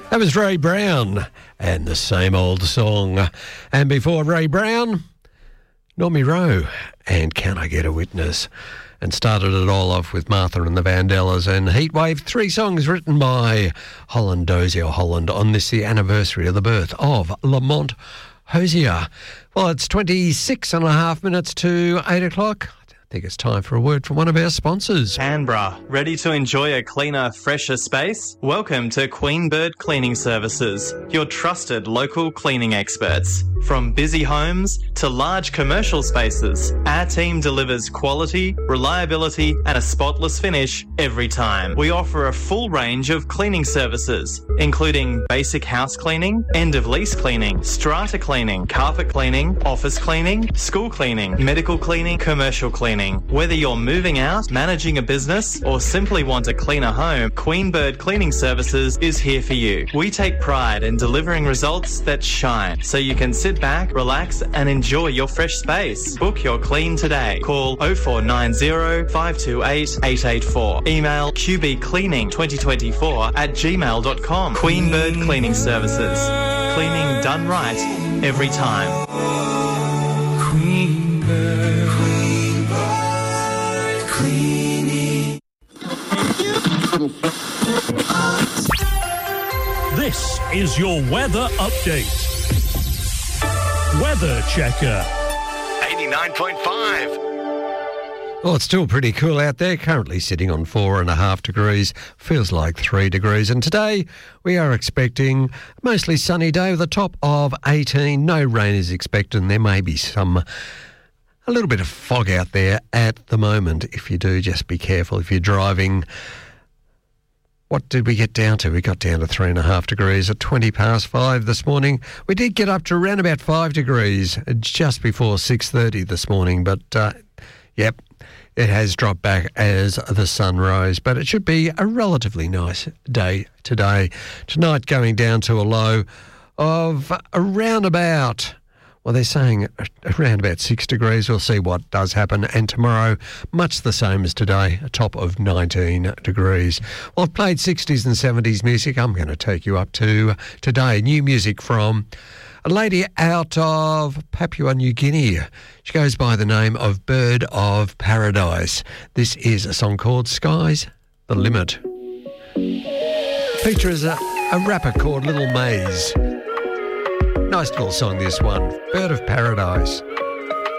That was Ray Brown and the same old song. And before Ray Brown, Normie Rowe and Can I Get a Witness? And started it all off with Martha and the Vandellas and Heatwave, 3 songs written by Holland Dozier Holland on this, the anniversary of the birth of Lamont Hosier. Well, it's 26 and a half minutes to 8 o'clock. I think it's time for a word from one of our sponsors. Canberra, ready to enjoy a cleaner, fresher space? Welcome to Queen Bird Cleaning Services, your trusted local cleaning experts. From busy homes to large commercial spaces, our team delivers quality, reliability and a spotless finish every time. We offer a full range of cleaning services, including basic house cleaning, end-of-lease cleaning, strata cleaning, carpet cleaning, office cleaning, school cleaning, medical cleaning, commercial cleaning. Whether you're moving out, managing a business, or simply want a cleaner home, Queen Bird Cleaning Services is here for you. We take pride in delivering results that shine, so you can sit back, relax, and enjoy your fresh space. Book your clean today. Call 0490 528 884. Email qbcleaning2024@gmail.com. Queen Bird Cleaning Services. Cleaning done right every time. Queen Bird. This is your weather update. Weather Checker. 89.5. Well, it's still pretty cool out there, currently sitting on 4.5 degrees, feels like 3 degrees. And today we are expecting a mostly sunny day with a top of 18. No rain is expected, and there may be a little bit of fog out there at the moment. If you do, just be careful if you're driving. What did we get down to? We got down to 3.5 degrees at 20 past 5 this morning. We did get up to around about 5 degrees just before 6:30 this morning, but yep, it has dropped back as the sun rose. But it should be a relatively nice day today. Tonight going down to a low of around about, well, they're saying around about 6 degrees. We'll see what does happen. And tomorrow, much the same as today, a top of 19 degrees. Well, I've played 60s and 70s music. I'm going to take you up to today. New music from a lady out of Papua New Guinea. She goes by the name of Bird of Paradise. This is a song called Sky's the Limit. Features a rapper called Little Maze. Nice little song, this one. Bird of Paradise.